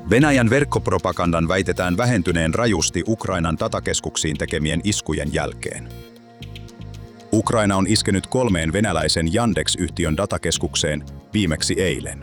Venäjän verkkopropagandan väitetään vähentyneen rajusti Ukrainan datakeskuksiin tekemien iskujen jälkeen. Ukraina on iskenyt 3 venäläisen Yandex-yhtiön datakeskukseen viimeksi eilen.